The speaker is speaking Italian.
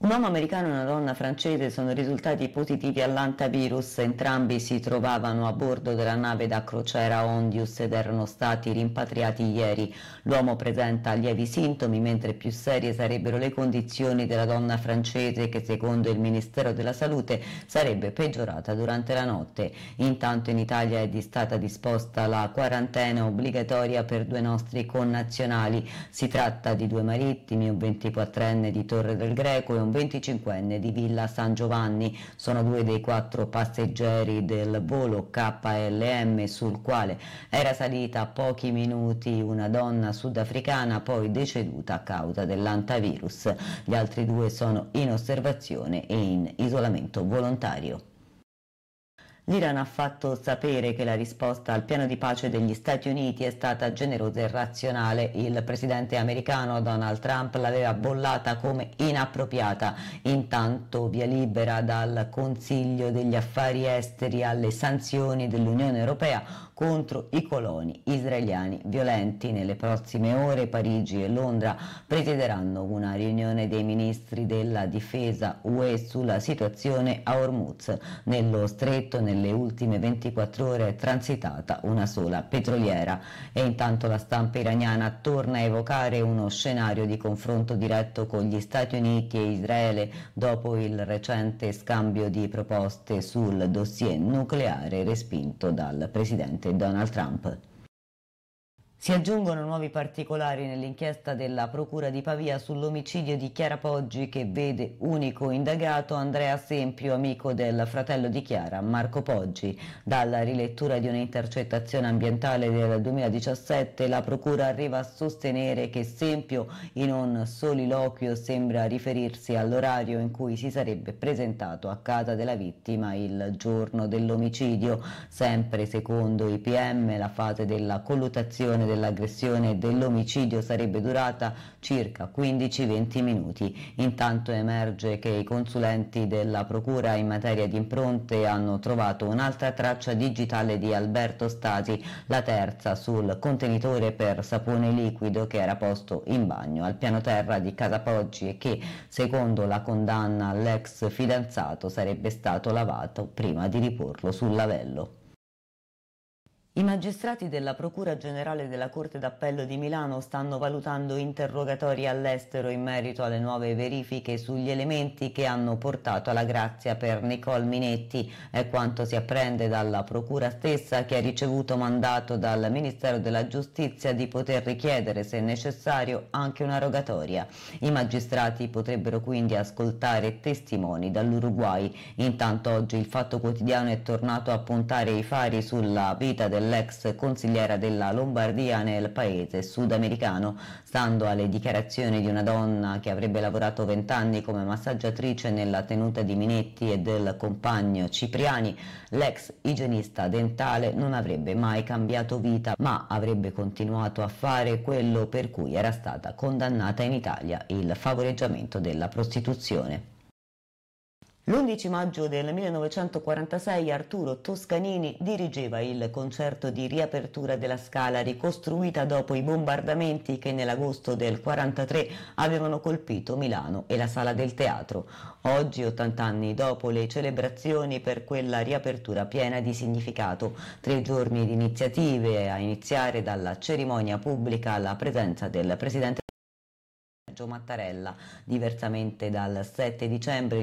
Un uomo americano e una donna francese sono risultati positivi all'antivirus, entrambi si trovavano a bordo della nave da crociera Ondius ed erano stati rimpatriati ieri. L'uomo presenta lievi sintomi, mentre più serie sarebbero le condizioni della donna francese che secondo il Ministero della Salute sarebbe peggiorata durante la notte. Intanto in Italia è stata disposta la quarantena obbligatoria per due nostri connazionali. Si tratta di due marittimi, un 24enne di Torre del Greco e un 25enne di Villa San Giovanni. Sono due dei 4 passeggeri del volo KLM sul quale era salita a pochi minuti una donna sudafricana poi deceduta a causa dell'antivirus. Gli altri due sono in osservazione e in isolamento volontario. L'Iran ha fatto sapere che la risposta al piano di pace degli Stati Uniti è stata generosa e razionale. Il presidente americano Donald Trump l'aveva bollata come inappropriata. Intanto via libera dal Consiglio degli Affari Esteri alle sanzioni dell'Unione Europea contro i coloni israeliani violenti. Nelle prossime ore Parigi e Londra presideranno una riunione dei ministri della difesa UE sulla situazione a Hormuz. Nello stretto nelle ultime 24 ore è transitata una sola petroliera e intanto la stampa iraniana torna a evocare uno scenario di confronto diretto con gli Stati Uniti e Israele dopo il recente scambio di proposte sul dossier nucleare respinto dal presidente Donald Trump. Si aggiungono nuovi particolari nell'inchiesta della Procura di Pavia sull'omicidio di Chiara Poggi che vede unico indagato Andrea Sempio, amico del fratello di Chiara, Marco Poggi. Dalla rilettura di un'intercettazione ambientale del 2017 la Procura arriva a sostenere che Sempio in un soliloquio sembra riferirsi all'orario in cui si sarebbe presentato a casa della vittima il giorno dell'omicidio. Sempre secondo i PM la fase della colluttazione dell'aggressione e dell'omicidio sarebbe durata circa 15-20 minuti. Intanto emerge che i consulenti della Procura in materia di impronte hanno trovato un'altra traccia digitale di Alberto Stasi, la terza sul contenitore per sapone liquido che era posto in bagno al piano terra di Casa Poggi e che, secondo la condanna all'ex fidanzato, sarebbe stato lavato prima di riporlo sul lavello. I magistrati della Procura Generale della Corte d'Appello di Milano stanno valutando interrogatori all'estero in merito alle nuove verifiche sugli elementi che hanno portato alla grazia per Nicole Minetti. È quanto si apprende dalla Procura stessa, che ha ricevuto mandato dal Ministero della Giustizia di poter richiedere, se necessario, anche una rogatoria. I magistrati potrebbero quindi ascoltare testimoni dall'Uruguay. Intanto oggi il Fatto Quotidiano è tornato a puntare i fari sulla vita dell'ex consigliera della Lombardia nel paese sudamericano. Stando alle dichiarazioni di una donna che avrebbe lavorato 20 anni come massaggiatrice nella tenuta di Minetti e del compagno Cipriani, l'ex igienista dentale non avrebbe mai cambiato vita, ma avrebbe continuato a fare quello per cui era stata condannata in Italia: il favoreggiamento della prostituzione. L'11 maggio del 1946 Arturo Toscanini dirigeva il concerto di riapertura della Scala, ricostruita dopo i bombardamenti che nell'agosto del 1943 avevano colpito Milano e la Sala del Teatro. Oggi, 80 anni dopo le celebrazioni per quella riapertura piena di significato, 3 giorni di iniziative, a iniziare dalla cerimonia pubblica alla presenza del presidente Sergio Mattarella. Diversamente dal 7 dicembre